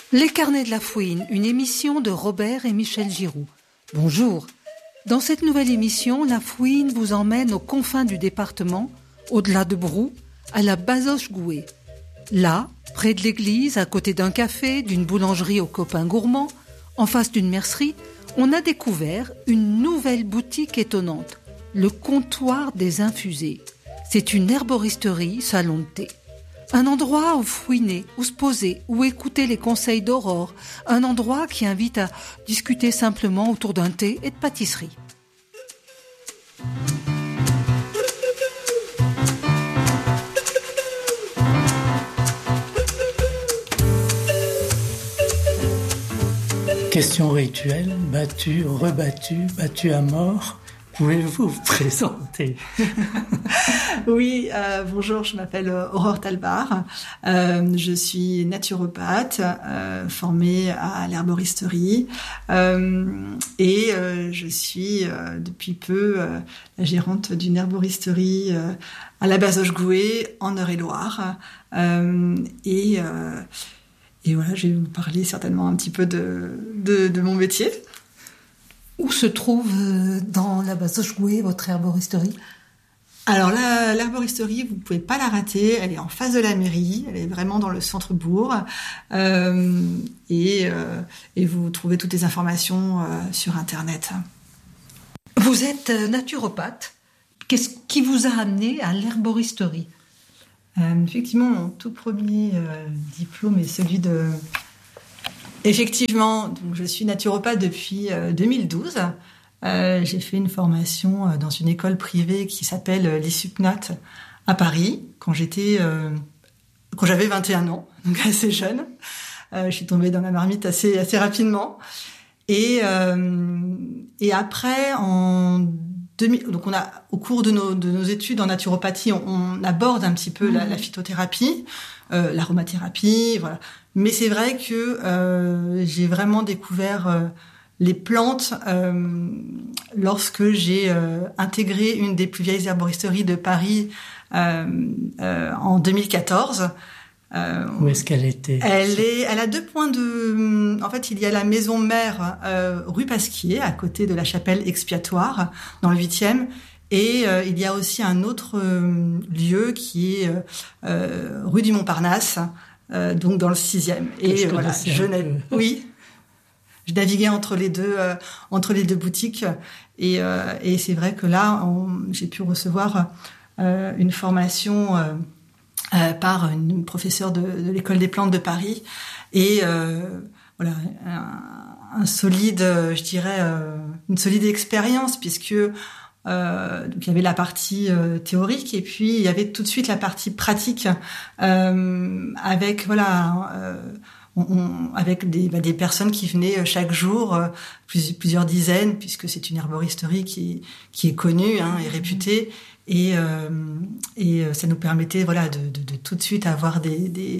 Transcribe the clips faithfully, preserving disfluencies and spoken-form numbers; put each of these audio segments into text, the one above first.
Les Carnets de la Fouine, une émission de Robert et Michel Giroux. Bonjour. Dans cette nouvelle émission, la Fouine vous emmène aux confins du département, au-delà de Brou, à la Bazoches-Goué. Là, près de l'église, à côté d'un café, d'une boulangerie aux copains gourmands, en face d'une mercerie, on a découvert une nouvelle boutique étonnante, le comptoir des infusés. C'est une herboristerie salon de thé. Un endroit où fouiner, où se poser, où écouter les conseils d'Aurore. Un endroit qui invite à discuter simplement autour d'un thé et de pâtisserie. Question rituelle, battu, rebattu, battu à mort. Pouvez-vous vous présenter? Oui, euh, bonjour, je m'appelle Aurore Talbar. Euh, je suis naturopathe, euh, formée à l'herboristerie euh, et euh, je suis euh, depuis peu euh, la gérante d'une herboristerie euh, à la Bazoches-Goué en Eure-et-Loire. Euh, et, euh, et voilà, je vais vous parler certainement un petit peu de, de, de mon métier. Où se trouve euh, dans la Bazoches-Goué votre herboristerie? Alors là, l'herboristerie, vous pouvez pas la rater. Elle est en face de la mairie. Elle est vraiment dans le centre-bourg. Euh, et, euh, et vous trouvez toutes les informations euh, sur Internet. Vous êtes naturopathe. Qu'est-ce qui vous a amené à l'herboristerie? euh, Effectivement, mon tout premier euh, diplôme est celui de... Effectivement, donc je suis naturopathe depuis euh, deux mille douze. Euh, j'ai fait une formation euh, dans une école privée qui s'appelle euh, l'I S U P N A T à Paris quand j'étais, euh, quand j'avais vingt et un ans, donc assez jeune. Euh, je suis tombée dans la marmite assez assez rapidement. Et euh, et après en deux mille, donc on a au cours de nos de nos études en naturopathie, on, on aborde un petit peu mmh. la, la phytothérapie, euh, l'aromathérapie, voilà. Mais c'est vrai que euh, j'ai vraiment découvert euh, les plantes euh, lorsque j'ai euh, intégré une des plus vieilles herboristeries de Paris euh, euh, en deux mille quatorze. Euh, Où est-ce qu'elle était? Elle est, elle a deux points de. En fait, il y a la maison mère euh, rue Pasquier, à côté de la chapelle expiatoire, dans le huitième. Et euh, il y a aussi un autre euh, lieu qui est euh, rue du Montparnasse. Euh, donc dans le sixième. Et je voilà, je n'ai, oui, je naviguais entre les deux, euh, entre les deux boutiques, et, euh, et c'est vrai que là, on, j'ai pu recevoir euh, une formation euh, euh, par une professeure de, de l'école des plantes de Paris, et euh, voilà, un, un solide, je dirais, euh, une solide expérience puisque Euh, donc il y avait la partie euh, théorique et puis il y avait tout de suite la partie pratique euh, avec voilà euh, on, on, avec des, bah, des personnes qui venaient chaque jour, euh, plus, plusieurs dizaines puisque c'est une herboristerie qui qui est connue hein, et réputée et euh, et ça nous permettait voilà de, de, de tout de suite avoir des, des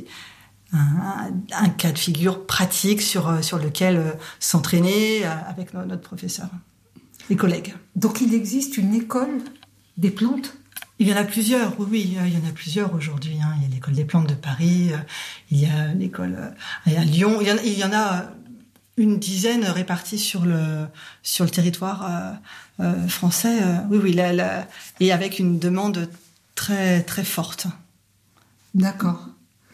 un, un cas de figure pratique sur sur lequel euh, s'entraîner avec no, notre professeur. Les collègues. Donc il existe une école des plantes? Il y en a plusieurs, oui, oui, il y en a plusieurs aujourd'hui. Hein. Il y a l'école des plantes de Paris, il y a l'école à Lyon, il y en a, il y en a une dizaine réparties sur le sur le territoire euh, euh, français. Oui, oui, là, là, et avec une demande très très forte. D'accord.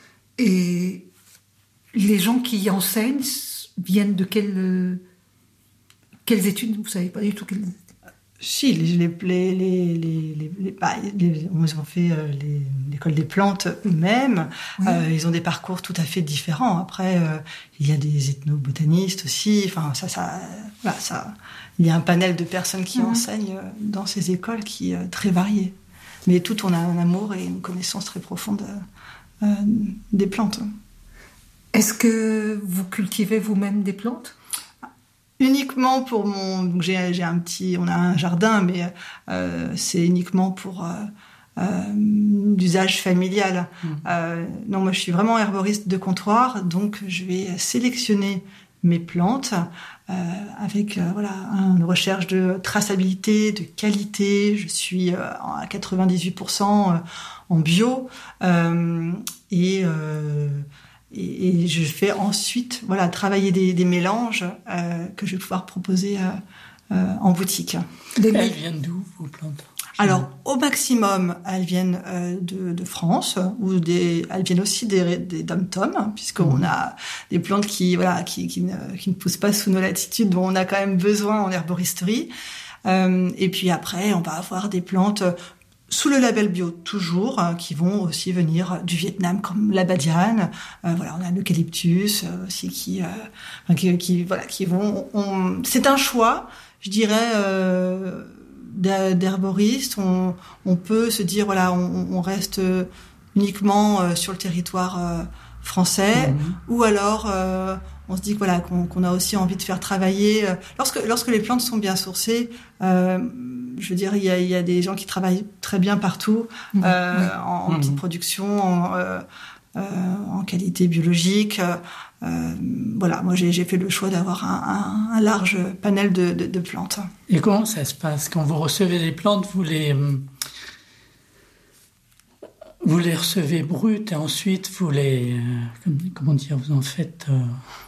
Et les gens qui y enseignent viennent de quel Quelles études? Vous savez pas du tout quelles... Si, les, les, les, les, les, les, bah, les, ils ont fait euh, les, l'école des plantes eux-mêmes. Oui. Euh, ils ont des parcours tout à fait différents. Après, euh, il y a des ethnobotanistes aussi. Enfin, ça, ça, voilà, ça. Il y a un panel de personnes qui mmh. enseignent dans ces écoles qui est très varié. Mais tout, on a un amour et une connaissance très profonde euh, des plantes. Est-ce que vous cultivez vous-même des plantes? Uniquement pour mon, donc j'ai, j'ai un petit, on a un jardin, mais euh, c'est uniquement pour euh, euh, d'usage familial. Mmh. Euh, non, moi je suis vraiment herboriste de comptoir, donc je vais sélectionner mes plantes euh, avec euh, voilà une recherche de traçabilité, de qualité. Je suis euh, à quatre-vingt-dix-huit pour cent en bio euh, et euh, et, et je fais ensuite voilà travailler des, des mélanges euh, que je vais pouvoir proposer euh, euh, en boutique. Des elles viennent d'où vos plantes? Alors, au maximum, elles viennent euh, de, de France, ou des, elles viennent aussi des, des dom-toms, hein, puisqu'on mmh. a des plantes qui, voilà, qui, qui, ne, qui ne poussent pas sous nos latitudes, dont on a quand même besoin en herboristerie. Euh, et puis après, on va avoir des plantes sous le label bio toujours, euh, qui vont aussi venir du Vietnam, comme la badiane. Euh, voilà, on a l'eucalyptus euh, aussi qui, euh, qui, qui, voilà, qui vont. On, c'est un choix, je dirais. Euh, d'herboristes, on, on peut se dire voilà, on, on reste uniquement euh, sur le territoire euh, français, mmh. ou alors euh, on se dit voilà qu'on, qu'on a aussi envie de faire travailler. Euh, lorsque lorsque les plantes sont bien sourcées, euh, je veux dire il y a il y a des gens qui travaillent très bien partout mmh. euh, en, en mmh. petite production, en, euh, euh, en qualité biologique. Euh, voilà, moi j'ai, j'ai fait le choix d'avoir un, un, un large panel de, de, de plantes. Et comment ça se passe quand vous recevez les plantes? Vous les vous les recevez brutes et ensuite vous les euh, comment dire, vous en faites euh...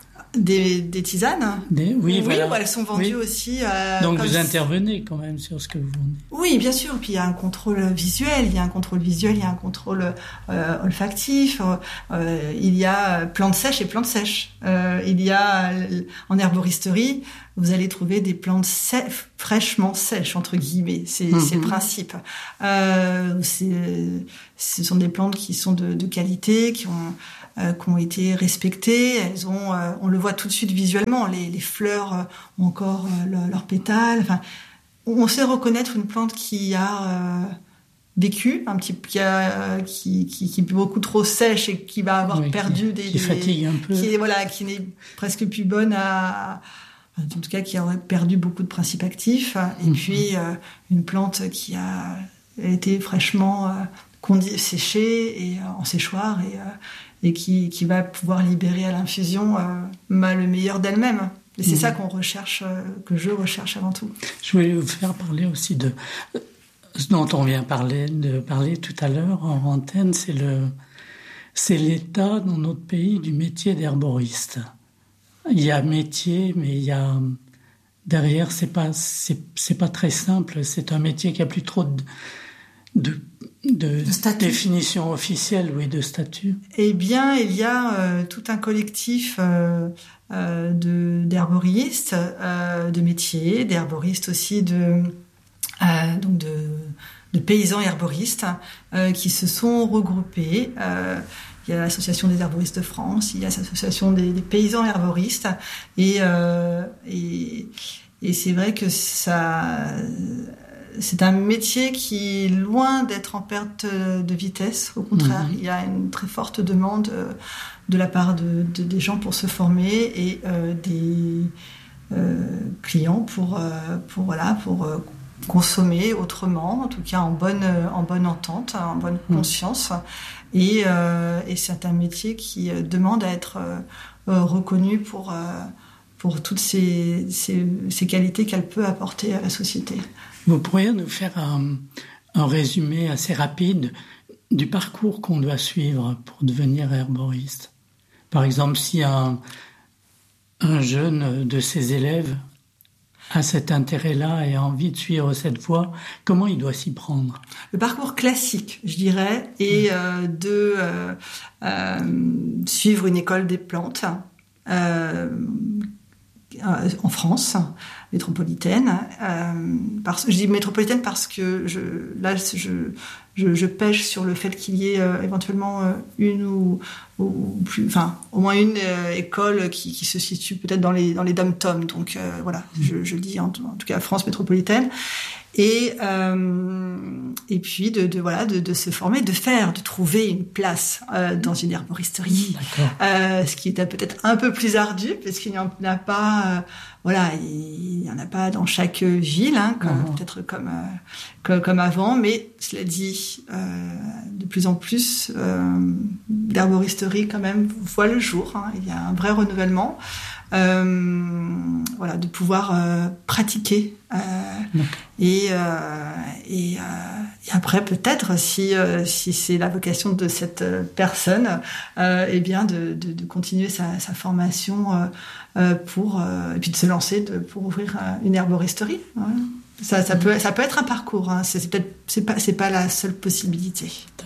Des, des tisanes. Des, oui, oui voilà. Elles sont vendues oui. aussi. Euh, Donc vous intervenez quand même sur ce que vous vendez. Oui, bien sûr. Puis il y a un contrôle visuel, il y a un contrôle visuel, il y a un contrôle euh, olfactif. Euh, il y a plantes sèches et plantes sèches. Euh, il y a en herboristerie, vous allez trouver des plantes sè- fraîchement sèches entre guillemets. C'est, mm-hmm. c'est le principe. Euh, c'est, ce sont des plantes qui sont de, de qualité, qui ont Euh, qui ont été respectées. Elles ont, euh, on le voit tout de suite visuellement. Les, les fleurs euh, ont encore euh, le, leurs pétales. Enfin, on sait reconnaître une plante qui a euh, vécu, un petit, qui a, qui, qui, qui est beaucoup trop sèche et qui va avoir oui, perdu qui, des, qui des fatigue un peu. Qui est, voilà, qui n'est presque plus bonne à, en tout cas, qui aurait perdu beaucoup de principes actifs. Et mmh. puis euh, une plante qui a été fraîchement euh, condi- séchée et euh, en séchoir et euh, et qui, qui va pouvoir libérer à l'infusion euh, le meilleur d'elle-même. Et c'est mmh. ça qu'on recherche, euh, que je recherche avant tout. Je voulais vous faire parler aussi de ce dont on vient parler, de parler tout à l'heure en antenne, c'est, le, c'est l'état dans notre pays du métier d'herboriste. Il y a métier, mais il y a... Derrière, c'est pas, c'est, c'est pas très simple. C'est un métier qui a plus trop de... de de, de définition officielle, oui, de statut. Eh bien, il y a euh, tout un collectif euh, euh, de, d'herboristes, euh, de métiers, d'herboristes aussi, de, euh, donc de, de paysans herboristes euh, qui se sont regroupés. Euh, il y a l'Association des herboristes de France, il y a l'Association des, des paysans herboristes, et, euh, et, et c'est vrai que ça... C'est un métier qui est loin d'être en perte de vitesse. Au contraire, mmh. il y a une très forte demande de la part de, de, des gens pour se former et euh, des euh, clients pour, euh, pour, voilà, pour euh, consommer autrement, en tout cas en bonne, en bonne entente, en bonne conscience. Mmh. Et, euh, et c'est un métier qui demande à être euh, reconnu pour, euh, pour toutes ces, ces, ces qualités qu'elle peut apporter à la société. Vous pourriez nous faire un, un résumé assez rapide du parcours qu'on doit suivre pour devenir herboriste. Par exemple, si un, un jeune de ses élèves a cet intérêt-là et a envie de suivre cette voie, comment il doit s'y prendre? Le parcours classique, je dirais, est euh, de euh, euh, suivre une école des plantes euh, en France, métropolitaine. Euh, parce, je dis métropolitaine parce que je, là, je, je, je pêche sur le fait qu'il y ait euh, éventuellement euh, une ou, ou plus, enfin, au moins une euh, école qui, qui se situe peut-être dans les dans les dom-toms. Donc euh, voilà, mmh. je, je le dis en, en tout cas France métropolitaine. Et euh, et puis de, de voilà de, de se former, de faire, de trouver une place euh, dans une herboristerie, euh, ce qui est peut-être un peu plus ardu parce qu'il n'y en a pas, euh, voilà, il n'y en a pas dans chaque ville, hein, comme, mmh. peut-être comme, euh, comme comme avant, mais cela dit, euh, de plus en plus euh, d'herboristeries l'herboristerie quand même voit le jour. Hein. Il y a un vrai renouvellement. Euh, voilà, de pouvoir euh, pratiquer euh, et, euh, et, euh, et après peut-être si euh, si c'est la vocation de cette personne, euh, eh bien de, de, de continuer sa, sa formation euh, euh, pour euh, et puis de se lancer de, pour ouvrir une herboristerie. Voilà. Ça, ça peut ça peut être un parcours. Hein. C'est, c'est peut-être c'est pas c'est pas la seule possibilité.